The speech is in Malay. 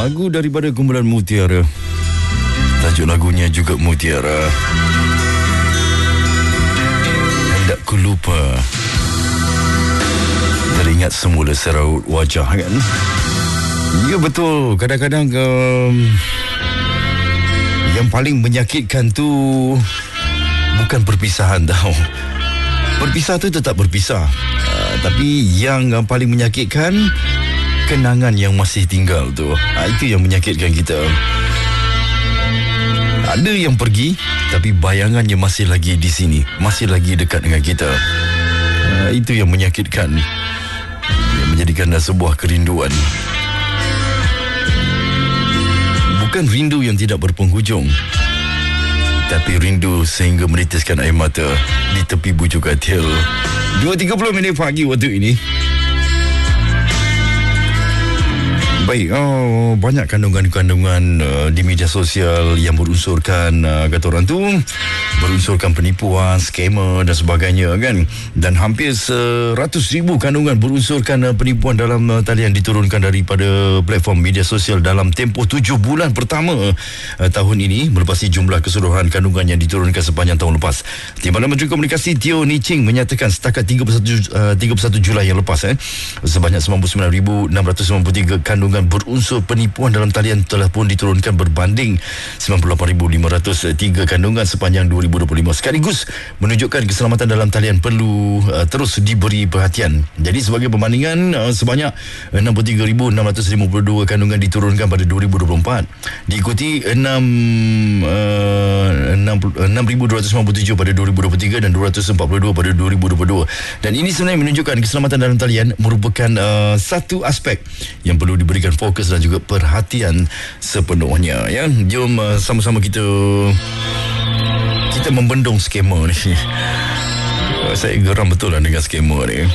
Lagu daripada kumpulan Mutiara. Tajuk lagunya juga Mutiara. Hendak ku lupa, teringat semula seraut wajah, kan? Ya, betul. Kadang-kadang yang paling menyakitkan tu bukan perpisahan tau. Berpisah tu tetap berpisah, tapi yang paling menyakitkan kenangan yang masih tinggal tu. Itu yang menyakitkan kita. Ada yang pergi, tapi bayangannya masih lagi di sini, masih lagi dekat dengan kita. Itu yang menyakitkan, yang menjadikan sebuah kerinduan. Bukan rindu yang tidak berpenghujung, tapi rindu sehingga menitiskan air mata di tepi bujuk katil. 2.30 pagi waktu ini. Baik, banyak kandungan-kandungan di media sosial yang berunsurkan, kata orang tu, berunsurkan penipuan, skamer dan sebagainya, kan? Dan hampir 100,000 kandungan berunsurkan penipuan dalam talian diturunkan daripada platform media sosial dalam tempoh 7 bulan pertama tahun ini, melepasi jumlah keseluruhan kandungan yang diturunkan sepanjang tahun lepas. Timbalan Menteri Komunikasi Teo Ni Ching menyatakan setakat 31 Julai yang lepas, sebanyak 99,693 kandungan berunsur penipuan dalam talian telah pun diturunkan berbanding 98,503 kandungan sepanjang 2025. Sekaligus menunjukkan keselamatan dalam talian perlu terus diberi perhatian. Jadi sebagai perbandingan, sebanyak 63,652 kandungan diturunkan pada 2024, diikuti 6,297 pada 2023 dan 242 pada 2022. Dan ini sebenarnya menunjukkan keselamatan dalam talian merupakan satu aspek yang perlu diberikan fokus dan juga perhatian sepenuhnya, ya. Jom sama-sama kita membendung skamer ni. Saya geram betul lah dengan skamer ni.